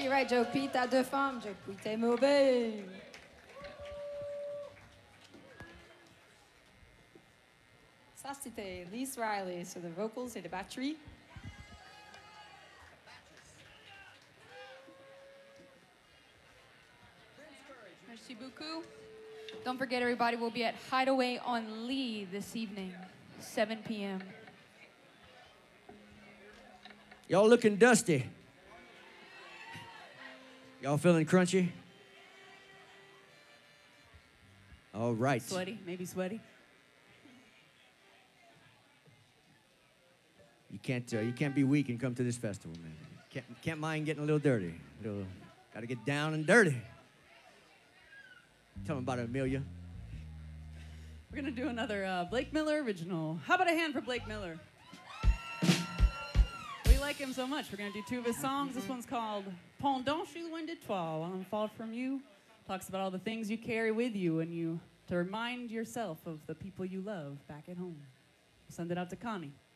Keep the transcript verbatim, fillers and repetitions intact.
You're right, Joe Pete, t'as deux femmes. Joe Pete, t'es mauvais. Ça, c'était Lise Riley sur the vocals et the batterie. Merci beaucoup. Don't forget, everybody, we'll be at Hideaway on Lee this evening, seven p m Y'all looking dusty. Y'all feeling crunchy? All right. Sweaty, maybe sweaty. You can't, uh, you can't be weak and come to this festival, man. Can't, can't mind getting a little dirty. A little, gotta get down and dirty. Tell them about it, Amelia. We're gonna do another uh, Blake Miller original. How about a hand for Blake Miller? We like him so much. We're gonna do two of his songs. This one's called Pendant je suis loin de toi, While I'm far from you. Talks about all the things you carry with you and you to remind yourself of the people you love back at home. Send it out to Connie.